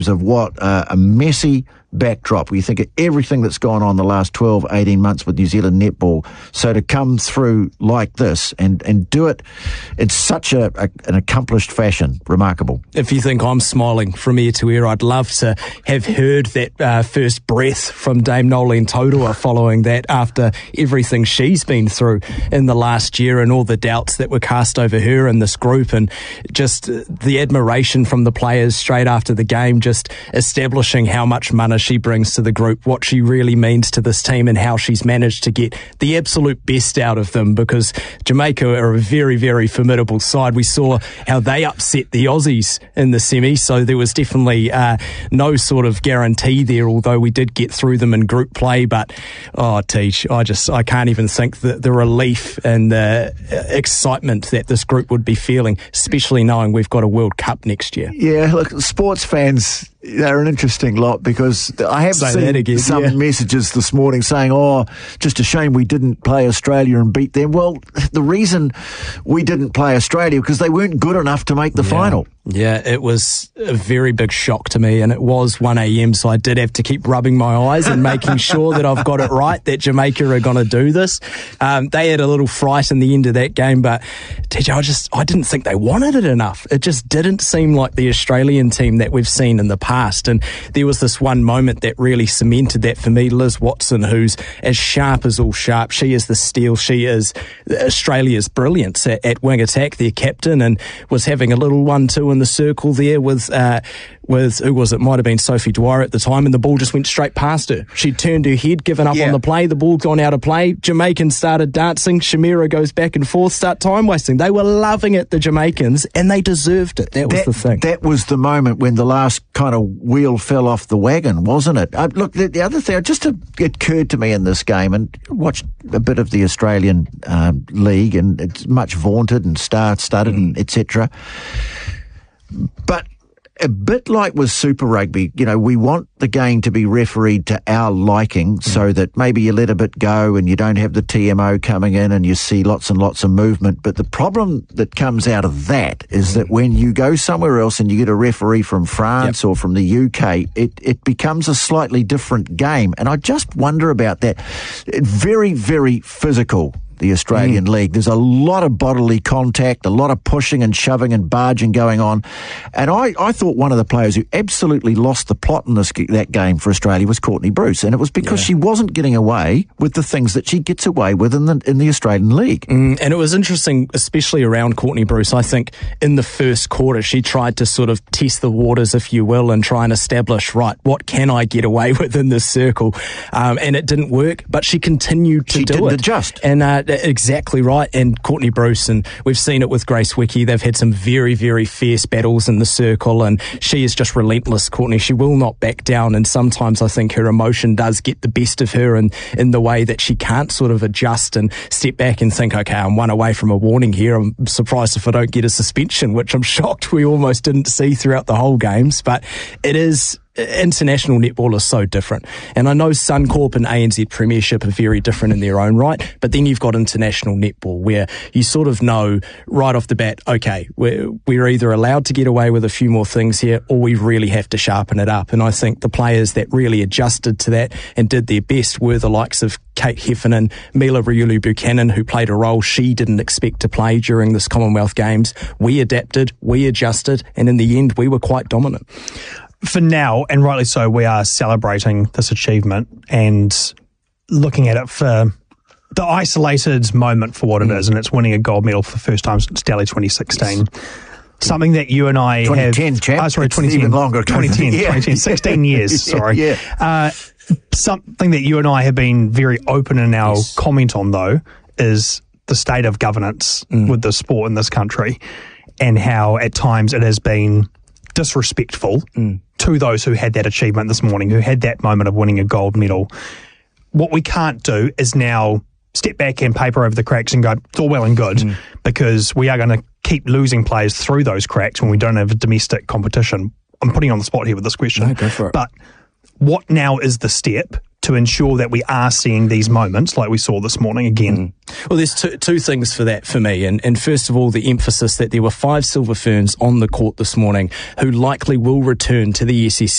of what a messy backdrop. We think of everything that's gone on the last 12, 18 months with New Zealand netball. So to come through like this and do it in such an accomplished fashion, remarkable. If you think I'm smiling from ear to ear, I'd love to have heard that first breath from Dame Nolene Taurua following that, after everything she's been through in the last year and all the doubts that were cast over her and this group, and just the admiration from the players straight after the game, just establishing how much mana she brings to the group, what she really means to this team, and how she's managed to get the absolute best out of them, because Jamaica are a very, very formidable side. We saw how they upset the Aussies in the semi, so there was definitely no sort of guarantee there, although we did get through them in group play. But Teach, I can't even think the relief and the excitement that this group would be feeling, especially knowing we've got a World Cup next year. Yeah, look, sports fans, they're an interesting lot, because I have seen some messages this morning saying, just a shame we didn't play Australia and beat them. Well, the reason we didn't play Australia because they weren't good enough to make the final. Yeah, it was a very big shock to me, and it was 1 a.m, so I did have to keep rubbing my eyes and making sure that I've got it right, that Jamaica are going to do this. They had a little fright in the end of that game, but TJ, I didn't think they wanted it enough. It just didn't seem like the Australian team that we've seen in the past, and there was this one moment that really cemented that for me. Liz Watson, who's as sharp as all sharp, she is the steel, she is Australia's brilliance at wing attack, their captain, and was having a little 1-2 in the circle there with who was it? Might have been Sophie Dwyer at the time, and the ball just went straight past her. She turned her head, given up on the play, the ball gone out of play. Jamaicans started dancing, Shamira goes back and forth, start time wasting. They were loving it, the Jamaicans, and they deserved it. That was the thing. That was the moment when the last kind of wheel fell off the wagon, wasn't it? Look, the other thing, just occurred to me in this game, and watched a bit of the Australian league, and it's much vaunted and star-studded and etc. But a bit like with Super Rugby, we want the game to be refereed to our liking, so that maybe you let a bit go and you don't have the TMO coming in and you see lots and lots of movement. But the problem that comes out of that is that when you go somewhere else and you get a referee from France or from the UK, it becomes a slightly different game. And I just wonder about that. Very, very physical, the Australian League. There's a lot of bodily contact, a lot of pushing and shoving and barging going on. And I thought one of the players who absolutely lost the plot in that game for Australia was Courtney Bruce. And it was because she wasn't getting away with the things that she gets away with in the Australian League. And it was interesting, especially around Courtney Bruce. I think in the first quarter, she tried to sort of test the waters, if you will, and try and establish, right, what can I get away with in this circle? And it didn't work, but she continued to do it. She didn't adjust. And exactly right. And Courtney Bruce, and we've seen it with Grace Wickie, they've had some very, very fierce battles in the circle, and she is just relentless, Courtney. She will not back down, and sometimes I think her emotion does get the best of her in the way that she can't sort of adjust and step back and think, okay, I'm one away from a warning here. I'm surprised if I don't get a suspension, which I'm shocked we almost didn't see throughout the whole games. But it is... International netball is so different, and I know Suncorp and ANZ Premiership are very different in their own right, but then you've got international netball where you sort of know right off the bat, okay, we're either allowed to get away with a few more things here, or we really have to sharpen it up. And I think the players that really adjusted to that and did their best were the likes of Kate Heffernan, Mila Riulu-Buchanan, who played a role she didn't expect to play during this Commonwealth Games. We adapted, we adjusted, and in the end we were quite dominant. For now, and rightly so, we are celebrating this achievement and looking at it for the isolated moment for what it is, and it's winning a gold medal for the first time since Delhi 2016. Something that you and I 2010, have... champ. 2010. Even longer. 2010, 16 years, sorry. Something that you and I have been very open in our comment on, though, is the state of governance with the sport in this country, and how at times it has been disrespectful to those who had that achievement this morning, who had that moment of winning a gold medal. What we can't do is now step back and paper over the cracks and go, it's all well and good, because we are going to keep losing players through those cracks when we don't have a domestic competition. I'm putting you on the spot here with this question. No, go for it. But what now is the step to ensure that we are seeing these moments like we saw this morning again? Well, there's two things for that for me. And first of all, the emphasis that there were 5 Silver Ferns on the court this morning who likely will return to the SEC